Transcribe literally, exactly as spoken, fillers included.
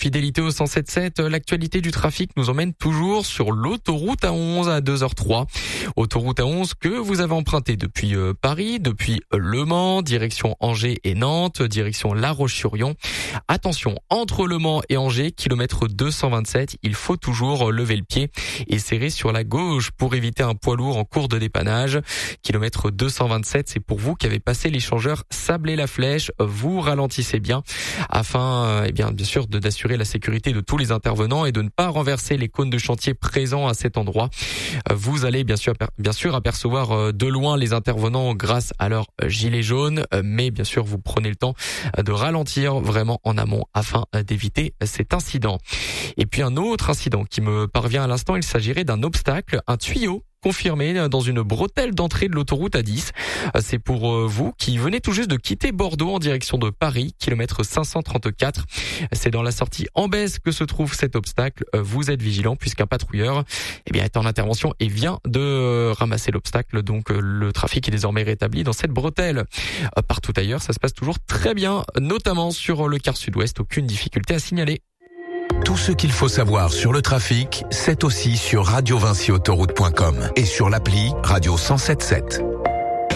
fidélité au cent sept sept. L'actualité du trafic nous emmène toujours sur l'autoroute A onze à deux heures trois. Autoroute A onze que vous avez empruntée depuis euh, Paris, depuis Le Mans, direction Angers et Nantes, direction La Roche-sur-Yon. Attention, entre Le Mans et Angers, kilomètre deux cent vingt-sept, il faut toujours lever le pied et serrer sur la gauche pour éviter un poids lourd en cours de dépannage. Kilomètre deux cent vingt-sept, c'est pour vous qui avez passé l'échangeur Sablé-la-Flèche. Vous ralentissez bien afin, eh bien, bien sûr, de d'assurer la sécurité de tous les intervenants et de ne pas renverser les cônes de chantier présents à cet endroit. Vous allez bien sûr, bien sûr apercevoir de loin les intervenants grâce à leur gilet jaune, mais bien sûr, vous prenez le temps de ralentir vraiment en amont afin d'éviter cet incident. Et puis un autre incident qui me parvient à l'instant, il s'agirait d'un obstacle, un tuyau confirmé dans une bretelle d'entrée de l'autoroute A dix. C'est pour vous qui venez tout juste de quitter Bordeaux en direction de Paris, kilomètre cinq cent trente-quatre. C'est dans la sortie Ambès que se trouve cet obstacle. Vous êtes vigilant puisqu'un patrouilleur eh bien, est en intervention et vient de ramasser l'obstacle. Donc le trafic est désormais rétabli dans cette bretelle. Partout ailleurs, ça se passe toujours très bien, notamment sur le quart sud-ouest. Aucune difficulté à signaler. Tout ce qu'il faut savoir sur le trafic, c'est aussi sur radio vinci autoroute point com et sur l'appli Radio cent sept sept.